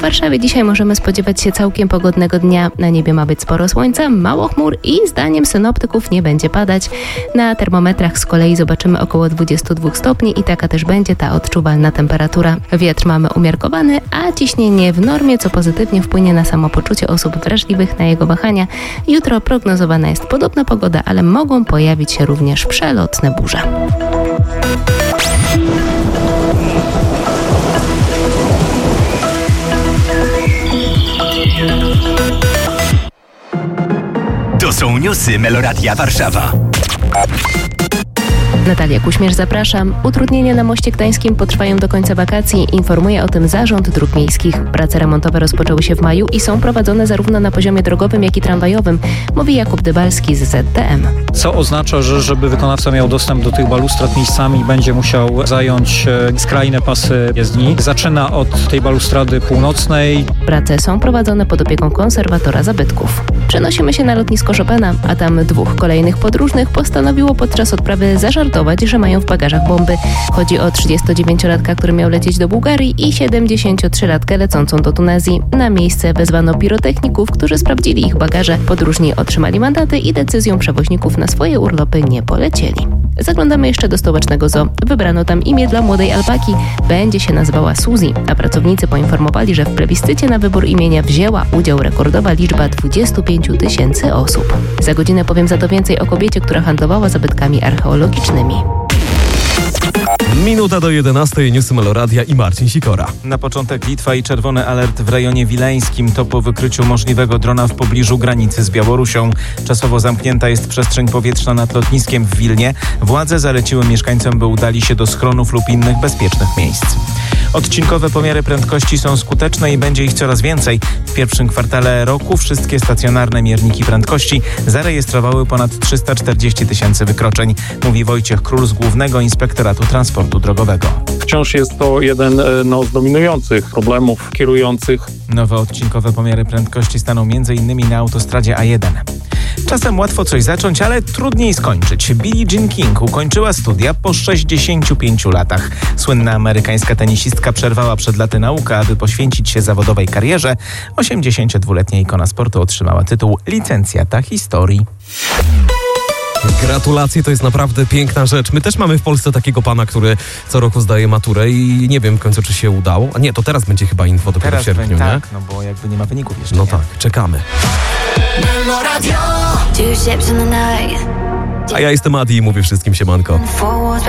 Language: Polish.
Warszawie dzisiaj możemy spodziewać się całkiem pogodnego dnia. Na niebie ma być sporo słońca, mało chmur i zdaniem synoptyków nie będzie padać. Na termometrach z kolei zobaczymy około 22 stopni i taka też będzie ta odczuwalna temperatura. Wiatr mamy umiarkowany, a ciśnienie w normie, co pozytywnie wpłynie na samopoczucie osób wrażliwych na jego wahania. Jutro prognozowana jest podobna pogoda, ale mogą pojawić się również przelotne burze. To są newsy Meloradia Warszawa. Natalia Kuśmierz, zapraszam. Utrudnienia na moście gdańskim potrwają do końca wakacji. Informuje o tym Zarząd Dróg Miejskich. Prace remontowe rozpoczęły się w maju i są prowadzone zarówno na poziomie drogowym, jak i tramwajowym, mówi Jakub Dybalski z ZDM. Co oznacza, że żeby wykonawca miał dostęp do tych balustrad miejscami, będzie musiał zająć skrajne pasy jezdni. Zaczyna od tej balustrady północnej. Prace są prowadzone pod opieką konserwatora zabytków. Przenosimy się na lotnisko Chopina, a tam 2 kolejnych podróżnych postanowiło podczas odprawy zażartować, że mają w bagażach bomby. Chodzi o 39-latka, który miał lecieć do Bułgarii i 73-latkę lecącą do Tunezji. Na miejsce wezwano pirotechników, którzy sprawdzili ich bagaże. Podróżni otrzymali mandaty i decyzją przewoźników na swoje urlopy nie polecieli. Zaglądamy jeszcze do stołecznego zoo. Wybrano tam imię dla młodej alpaki. Będzie się nazywała Suzy, a pracownicy poinformowali, że w plebiscycie na wybór imienia wzięła udział rekordowa liczba 25 000 osób. Za godzinę powiem za to więcej o kobiecie, która handlowała zabytkami archeologicznymi. Minuta do 11, newsy Meloradia i Marcin Sikora. Na początek Litwa i czerwony alert w rejonie wileńskim. To po wykryciu możliwego drona w pobliżu granicy z Białorusią. Czasowo zamknięta jest przestrzeń powietrzna nad lotniskiem w Wilnie. Władze zaleciły mieszkańcom, by udali się do schronów lub innych bezpiecznych miejsc. Odcinkowe pomiary prędkości są skuteczne i będzie ich coraz więcej. W pierwszym kwartale roku wszystkie stacjonarne mierniki prędkości zarejestrowały ponad 340 000 wykroczeń, mówi Wojciech Król z Głównego Inspektoratu Transportu Drogowego. Wciąż jest to jeden z dominujących problemów kierujących. Nowe odcinkowe pomiary prędkości staną m.in. na autostradzie A1. Czasem łatwo coś zacząć, ale trudniej skończyć. Billie Jean King ukończyła studia po 65 latach. Słynna amerykańska tenisistka przerwała przed laty naukę, aby poświęcić się zawodowej karierze. 82-letnia ikona sportu otrzymała tytuł licencjata historii. Gratulacje, to jest naprawdę piękna rzecz. My też mamy w Polsce takiego pana, który co roku zdaje maturę i nie wiem w końcu, czy się udało. A nie, to teraz będzie chyba info dopiero w sierpniu, tak, nie? no bo jakby nie ma wyników jeszcze. No nie? tak, czekamy. A ja jestem Adi i mówię wszystkim siemanko.